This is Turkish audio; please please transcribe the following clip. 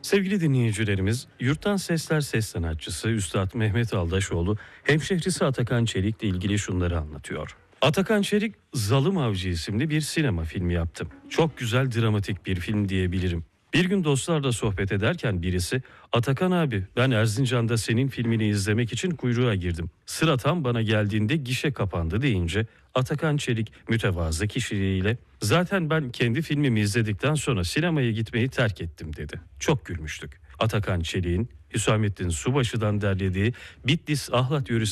Sevgili dinleyicilerimiz, Yurttan Sesler ses sanatçısı Üstad Mehmet Aldaşoğlu, hemşehrisi Atakan Çelik'le ilgili şunları anlatıyor. Atakan Çelik, Zalım Avcı isimli bir sinema filmi yaptım. Çok güzel dramatik bir film diyebilirim. Bir gün dostlarla sohbet ederken birisi, "Atakan abi, ben Erzincan'da senin filmini izlemek için kuyruğa girdim. Sıra tam bana geldiğinde gişe kapandı" deyince Atakan Çelik mütevazı kişiliğiyle, "Zaten ben kendi filmimi izledikten sonra sinemaya gitmeyi terk ettim" dedi. Çok gülmüştük. Atakan Çelik'in Hüsamettin Subaşı'dan derlediği Bitlis Ahlat Yörüsü